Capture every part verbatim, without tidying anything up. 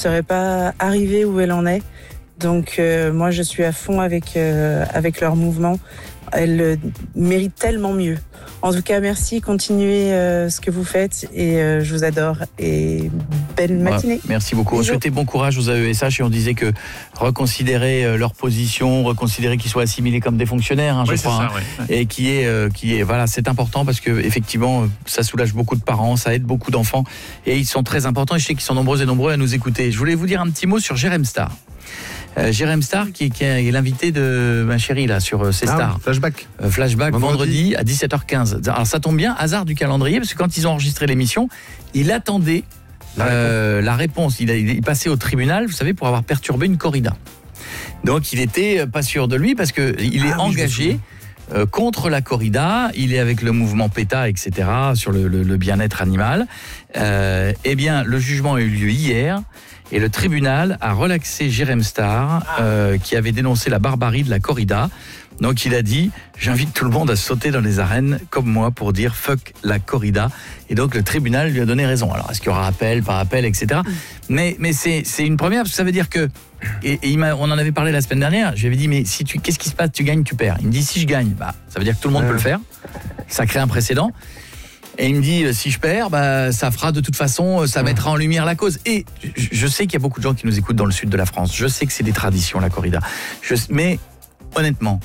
serait pas arrivée où elle en est. Donc euh, moi je suis à fond avec euh, avec leur mouvement. Elle euh, mérite tellement mieux. En tout cas, merci, continuez euh, ce que vous faites et euh, je vous adore et belle matinée. Ouais, merci beaucoup. Bisous. On souhaitait bon courage aux A E S H et on disait que reconsidérer euh, leur position, reconsidérer qu'ils soient assimilés comme des fonctionnaires, hein, oui, je crois, ça, hein, ouais. et qui est, euh, qui est, voilà, c'est important parce que effectivement, ça soulage beaucoup de parents, ça aide beaucoup d'enfants et ils sont très importants. Et je sais qu'ils sont nombreux et nombreux à nous écouter. Je voulais vous dire un petit mot sur Jérém Star. Euh, Jérém Star qui, qui est l'invité de ma chérie là sur euh, C Star. Ah oui, flashback. Euh, flashback vendredi. vendredi à dix-sept heures quinze. Alors ça tombe bien, hasard du calendrier, parce que quand ils ont enregistré l'émission, il attendait la réponse. Euh, la réponse. Il, a, il est passé au tribunal, vous savez, pour avoir perturbé une corrida. Donc il était pas sûr de lui parce que il est ah, oui, engagé euh, contre la corrida. Il est avec le mouvement PETA, et cetera sur le, le, le bien-être animal. Euh, eh bien, le jugement a eu lieu hier. Et le tribunal a relaxé Jérém Star, euh, qui avait dénoncé la barbarie de la corrida. Donc il a dit, j'invite tout le monde à sauter dans les arènes comme moi pour dire fuck la corrida. Et donc le tribunal lui a donné raison. Alors est-ce qu'il y aura appel, pas appel, et cetera. Mais, mais c'est, c'est une première, parce que ça veut dire que, et, et il m'a, on en avait parlé la semaine dernière, je lui avais dit, mais si tu, qu'est-ce qui se passe, tu gagnes, tu perds. Il me dit, si je gagne, bah, ça veut dire que tout le monde ouais. peut le faire. Ça crée un précédent. Et il me dit, si je perds, bah, ça fera de toute façon, ça mettra en lumière la cause. Et je, je sais qu'il y a beaucoup de gens qui nous écoutent dans le sud de la France. Je sais que c'est des traditions, la corrida. Je, mais honnêtement,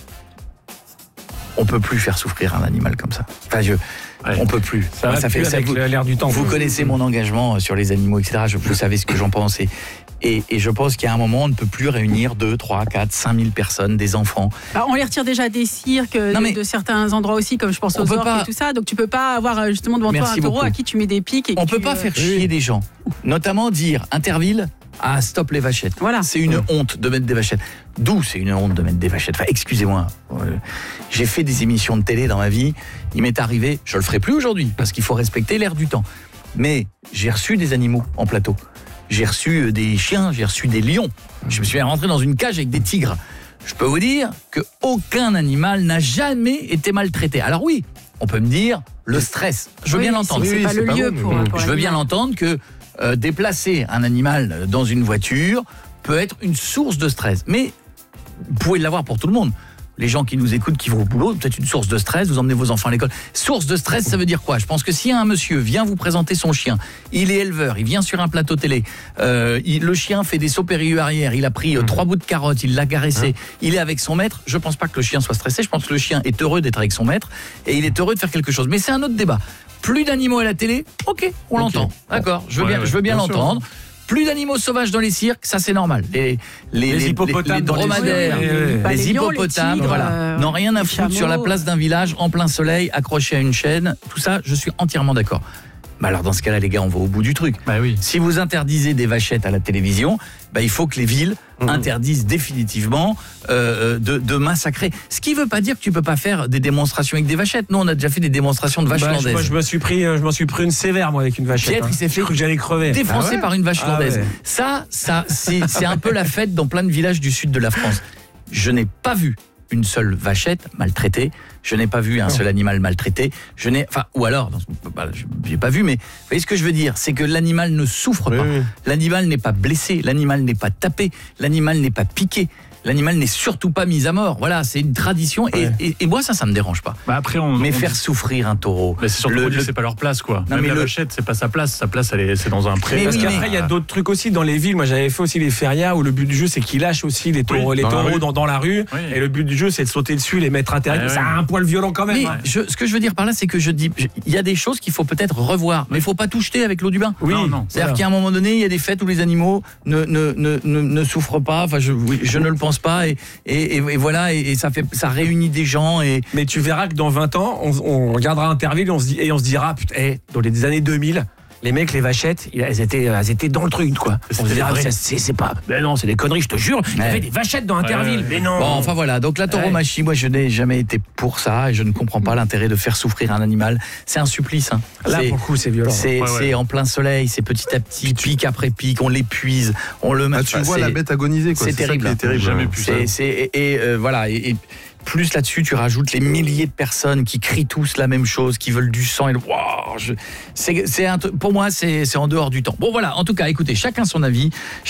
on peut plus faire souffrir un animal comme ça. Enfin, je, ouais. on peut plus. Ça, ça fait ça. Vous, l'air du temps. Vous connaissez mon engagement sur les animaux, et cetera. Je, vous savez ce que j'en pense. Et, Et, et je pense qu'à un moment, on ne peut plus réunir deux, trois, quatre, cinq mille personnes, des enfants. Bah, on les retire déjà des cirques, non, de, de certains endroits aussi, comme je pense aux orques pas... et tout ça. Donc tu peux pas avoir justement devant Merci toi un taureau beaucoup. à qui tu mets des pics. Et on que peut tu, pas euh... faire chier des gens. Notamment dire, Interville, ah stop les vachettes. Voilà. C'est une honte de mettre des vachettes. D'où c'est une honte de mettre des vachettes. Enfin, excusez-moi. Euh, j'ai fait des émissions de télé dans ma vie. Il m'est arrivé, je le ferai plus aujourd'hui, parce qu'il faut respecter l'air du temps. Mais j'ai reçu des animaux en plateau. J'ai reçu des chiens, j'ai reçu des lions. Je me suis rentré dans une cage avec des tigres. Je peux vous dire qu'aucun animal n'a jamais été maltraité. Alors oui, on peut me dire le stress. Je veux oui, bien l'entendre. C'est, c'est oui, pas c'est le pas lieu bon, pour, pour Je veux bien l'entendre que euh, déplacer un animal dans une voiture peut être une source de stress. Mais vous pouvez l'avoir pour tout le monde. Les gens qui nous écoutent, qui vont au boulot, peut-être une source de stress, vous emmenez vos enfants à l'école. Source de stress, ça veut dire quoi ? Je pense que si un monsieur vient vous présenter son chien, il est éleveur, il vient sur un plateau télé, euh, il, le chien fait des sauts périlleux arrière, il a pris euh, trois bouts de carotte, il l'a caressé, il est avec son maître, je pense pas que le chien soit stressé, je pense que le chien est heureux d'être avec son maître et il est heureux de faire quelque chose. Mais c'est un autre débat. Plus d'animaux à la télé, ok, on okay. l'entend. D'accord, je veux ouais, bien, ouais, je veux bien, bien l'entendre. Sûr. Plus d'animaux sauvages dans les cirques, ça c'est normal. Les, les, les hippopotames, les, les dromadaires, les, les, les, les hippopotames, les tigres, voilà, euh, n'ont rien à foutre sur la place d'un village en plein soleil, accrochés à une chaîne. Tout ça, je suis entièrement d'accord. Bah alors dans ce cas-là, les gars, on va au bout du truc. Bah oui. Si vous interdisez des vachettes à la télévision, bah il faut que les villes mmh. interdisent définitivement euh, de, de massacrer. Ce qui ne veut pas dire que tu peux pas faire des démonstrations avec des vachettes. Nous, on a déjà fait des démonstrations de vaches bah, landaises. Moi, je me suis pris, je m'en suis pris une sévère moi avec une vachette. Piètre, hein. il s'est fait que j'allais crever. Défoncé ah ouais par une vache ah landaise. Ouais. Ça, ça, c'est, c'est un peu la fête dans plein de villages du sud de la France. Je n'ai pas vu une seule vachette maltraitée. Je n'ai pas vu un seul animal maltraité. Je n'ai, enfin, ou alors, bah, j'ai pas vu, mais vous voyez ce que je veux dire, c'est que l'animal ne souffre oui, pas. oui. L'animal n'est pas blessé, l'animal n'est pas tapé, l'animal n'est pas piqué. L'animal n'est surtout pas mis à mort. Voilà, c'est une tradition. Et, ouais. et, et moi, ça, ça me dérange pas. Bah après, on, mais on faire dit... souffrir un taureau. Mais c'est surtout le, le... c'est pas leur place, quoi. Non, Même mais la le... vachette, c'est pas sa place. Sa place, elle est, c'est dans un pré. Mais Parce oui, qu'après, il mais... y a d'autres trucs aussi dans les villes. Moi, j'avais fait aussi les férias où le but du jeu, c'est qu'ils lâchent aussi les taureaux, oui, les dans taureaux la dans, dans la rue. Oui. Et le but du jeu, c'est de sauter dessus, les mettre à terre. Ouais, ça ouais. a un poil violent quand même. Mais hein. je, ce que je veux dire par là, c'est que je dis, il y a des choses qu'il faut peut-être revoir. Mais il faut pas tout jeter avec l'eau du bain. Oui, non, non. C'est-à-dire voilà. qu'à un moment donné, il y a des fêtes où les animaux ne, ne, ne, ne, ne souffrent pas. Enfin, je, je ne le pense pas. Et, et, et, et voilà. Et ça fait, ça réunit des gens. Et... Mais tu verras que dans vingt ans, on, on regardera Interville et on se, dit, et on se dira, putain, hey, dans les années deux mille, les mecs, les vachettes, elles étaient, elles étaient dans le truc, quoi. On se dira, c'est, c'est pas. Ben non, c'est des conneries, je te jure. Il y avait des vachettes dans Interville. Ouais, ouais. Mais non. Bon, enfin voilà. Donc la tauromachie, ouais. moi, je n'ai jamais été pour ça et je ne comprends pas l'intérêt de faire souffrir un animal. C'est un supplice. Hein. Là, c'est, pour le coup, c'est violent. C'est, ouais, ouais. c'est en plein soleil, c'est petit à petit, pic après pic, on l'épuise, on le. Ah, tu vois la bête agoniser, quoi. C'est, c'est terrible. C'est terrible. Jamais pu. C'est, c'est et, et euh, voilà. Et, et, plus là-dessus, tu rajoutes les milliers de personnes qui crient tous la même chose, qui veulent du sang. Et le... wow, je... c'est, c'est un... Pour moi, c'est, c'est en dehors du temps. Bon, voilà. En tout cas, écoutez, chacun son avis.